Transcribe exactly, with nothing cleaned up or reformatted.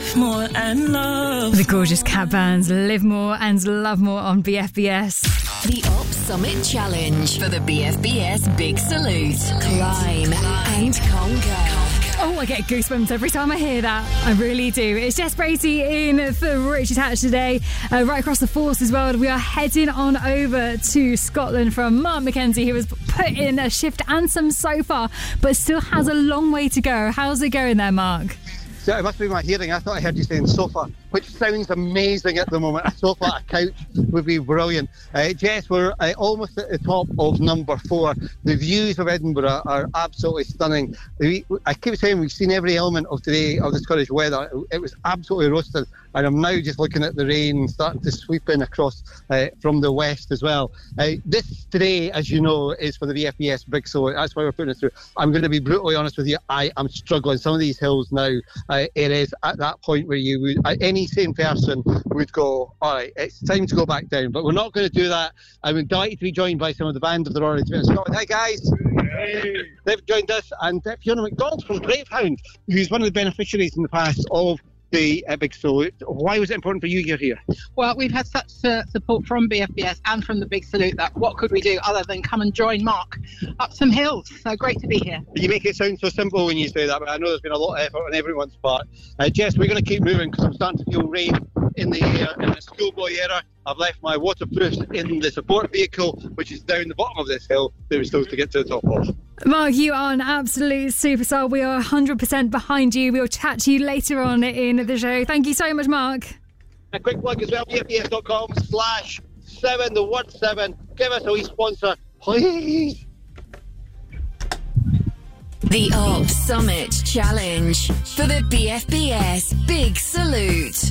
Live more and love. The gorgeous cat bands Live More and Love More on B F B S. The Op Summit Challenge for the B F B S Big Salute. Climb and conquer. Oh, I get goosebumps every time I hear that. I really do. It's Jess Bracey in for Richard Hatch today. Uh, right across the Forces world, we are heading on over to Scotland from Mark McKenzie, who has put in a shift and some so far, but still has a long way to go. How's it going there, Mark? So it must be my hearing. I thought I heard you saying sofa, which sounds amazing at the moment. A sofa, a couch would be brilliant. Uh, Jess, we're uh, almost at the top of number four. The views of Edinburgh are absolutely stunning. We, I keep saying we've seen every element of today of the Scottish weather. It was absolutely roasted, and I'm now just looking at the rain starting to sweep in across uh, from the west as well. Uh, this today, as you know, is for the V F B S Big Salute. That's why we're putting it through. I'm going to be brutally honest with you. I am struggling. Some of these hills now, uh, it is at that point where you would, uh, any sane person would go, all right, it's time to go back down. But we're not going to do that. I'm delighted to be joined by some of the band of the Royal Regiment of Scotland. Hi, guys. Hey. They've joined us. And uh, Fiona McDonald from Gravehound, who's one of the beneficiaries in the past of the uh, Big Salute. Why was it important for you you're here? Well, we've had such uh, support from B F B S and from the Big Salute that what could we do other than come and join Mark up some hills? So great to be here. You make it sound so simple when you say that, but I know there's been a lot of effort on everyone's part. Uh, Jess, we're going to keep moving because I'm starting to feel rain in the air in the schoolboy era. I've left my waterproof in the support vehicle, which is down the bottom of this hill that we're supposed to get to the top of. Mark, you are an absolute superstar. We are one hundred percent behind you. We'll chat to you later on in the show. Thank you so much, Mark. A quick plug as well, B F B S dot com slash seven, the word seven. Give us a wee sponsor, please. The Op Summit Challenge for the B F B S Big Salute.